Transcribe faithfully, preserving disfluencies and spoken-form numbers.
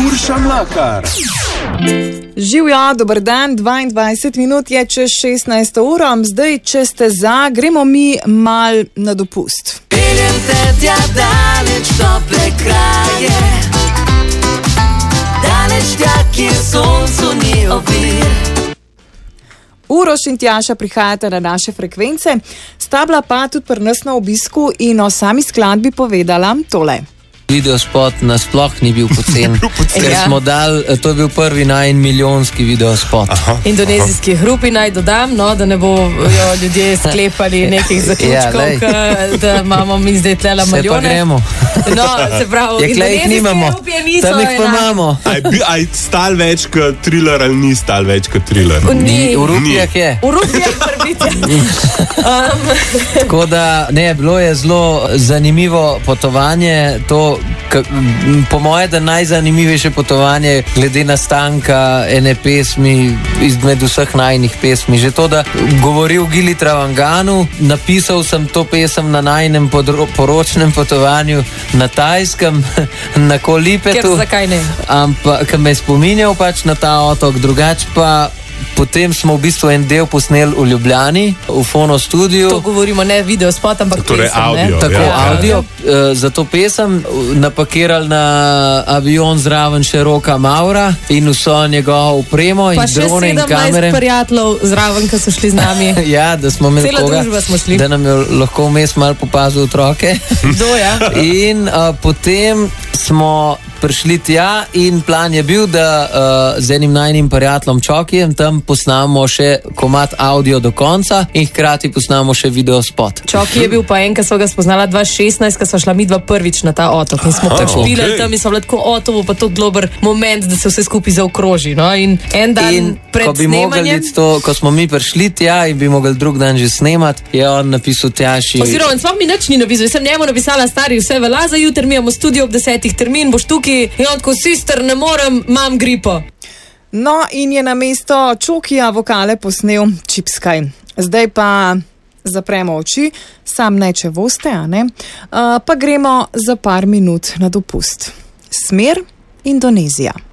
Urša Mlakar. Živjo, dober dan, dvaindvajset minut je čez šestnajsto uro, zdaj, če ste za, gremo mi mal na dopust. Peljem te tja daleč tople kraje, daleč tja, kjer soncu ni ovir. Uroš in Tjaša prihajate na naše frekvence, sta bila pa tudi pri nas na obisku in o sami skladbi povedala tole. Videospot nasploh ni bil pocen, ker Ja. smo dal, to je bil prvi najmilijonski videospot. Indonezijski hrupi naj dodam, no, da ne bojo ljudje sklepali nekih zaključkov, lej. ja, da imamo mi zdaj tlela Se pa milijone. gremo. No, se pravi, Je, klej jih nimamo, indonezijske rupije niso tam jih pa enake. imamo. A je, bil- a je stal več kot thriller ali ni stal več kot thriller? Ni. V rupijah je. V rupijah prbite. Um, Tako da, ne, bilo je zelo zanimivo potovanje, to, k, m, po moje, da najzanimivejše potovanje glede nastanka ene pesmi izmed vseh najnih pesmi. Že to, da govori o Gili Travanganu, napisal sem to pesem na najnem podro, poročnem potovanju na Tajskem, na ker Kolipetu, zakaj ne? ampak ki me je spominjal pač na ta otok, drugače pa potem smo v bistvu en del posneli v Ljubljani, v Fono studiu. To govorimo ne video spot, ampak Torej pesem, audio. ne? Tako, Ja, ja. audio, uh, za to pesem uh, napakirali na avion zraven še Roka Maura in vso njegovo upremo in Pa še drone in sedemnajst kamere. prijateljev zraven, ki so šli z nami. Ja, da smo imeli Cela koga, družba smo šli. da nam je lahko vmes malo popazil otroke. Kdo, ja? In uh, potem smo prišli tja in plan je bil, da uh, z enim najnim prijateljem Čokijem tam posnamo še komad audio do konca in hkrati posnamo še videospot. Čoki je bil pa en, ki so ga spoznala dva tisoč šestnajst, ko so šla midva prvič na ta otok in smo pač ok. pilali tam in so bili tako otovo, pa to dober moment, da se vse skupaj zaokroži. No? In en dan In pred ko bi mogli snemanjem, iti to, ko smo mi prišli tja in bi mogli drug dan že snemati, je on napisal Tjaši. oziroma, sploh mi nič ni napisal, jaz sem njemu napisala, stari, vse velja za jutri, mi imamo studio ob desetih, termin boš tukaj, in on tako, sister, ne morem, imam gripo. No, in je na mesto Čokija vokale posnel Čipskaj. Zdaj pa zapremo oči, sam ne, če boste, a ne, uh, pa gremo za par minut na dopust. Smer Indonezija.